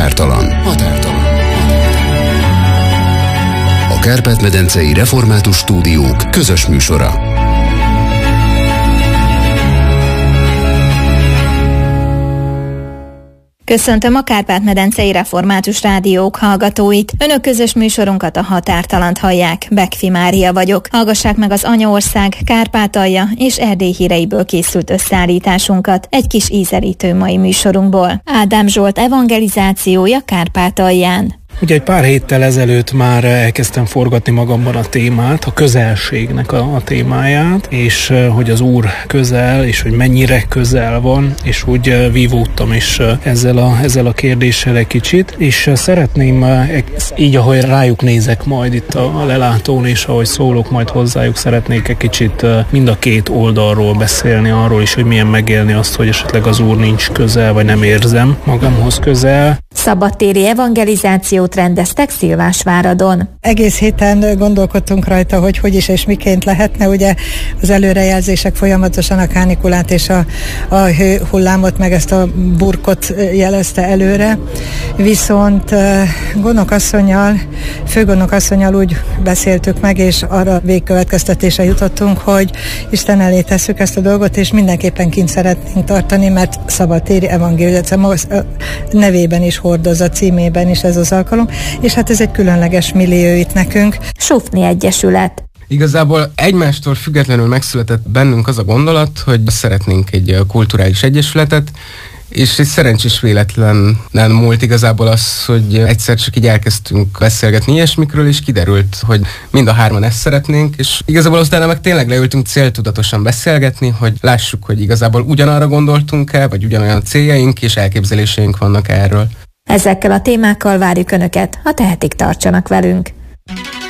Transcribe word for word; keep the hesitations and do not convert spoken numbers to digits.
Határtalan. Határtalan. A Kárpát-medencei Református Stúdiók közös műsora. Köszöntöm a Kárpát-medencei Református Rádiók hallgatóit. Önök közös műsorunkat, a Határtalant hallják. Bekfi Mária vagyok. Hallgassák meg az Anyaország, Kárpátalja és Erdély híreiből készült összeállításunkat egy kis ízelítő mai műsorunkból. Ádám Zsolt evangelizációja Kárpátalján. Ugye egy pár héttel ezelőtt már elkezdtem forgatni magamban a témát, a közelségnek a, a témáját, és hogy az Úr közel, és hogy mennyire közel van, és úgy vívódtam is ezzel a, ezzel a kérdéssel egy kicsit, és szeretném így, ahogy rájuk nézek majd itt a, a lelátón, és ahogy szólok majd hozzájuk, szeretnék egy kicsit mind a két oldalról beszélni, arról is, hogy milyen megélni azt, hogy esetleg az Úr nincs közel, vagy nem érzem magamhoz közel. Szabadtéri evangelizációt rendeztek Szilvásváradon. Egész héten gondolkodtunk rajta, hogy hogy is és miként lehetne. Ugye az előrejelzések folyamatosan a kánikulát és a, a hőhullámot, meg ezt a burkot jelezte előre. Viszont gondnokasszonnyal, főgondnokasszonnyal úgy beszéltük meg, és arra végkövetkeztetésre jutottunk, hogy Isten elé tesszük ezt a dolgot, és mindenképpen kint szeretnénk tartani, mert szabadtéri evangelizáció nevében is hordozza, címében is ez az alkalom, és hát ez egy különleges millió itt nekünk. Sufni Egyesület. Igazából egymástól függetlenül megszületett bennünk az a gondolat, hogy szeretnénk egy kulturális egyesületet, és egy szerencsés véletlenen múlt igazából az, hogy egyszer csak így elkezdtünk beszélgetni ilyesmikről, és kiderült, hogy mind a hárman ezt szeretnénk, és igazából utána meg tényleg leültünk céltudatosan beszélgetni, hogy lássuk, hogy igazából ugyanarra gondoltunk-e, vagy ugyanolyan céljaink és elképzeléseink vannak erről. Ezekkel a témákkal várjuk Önöket, ha tehetik, tartsanak velünk.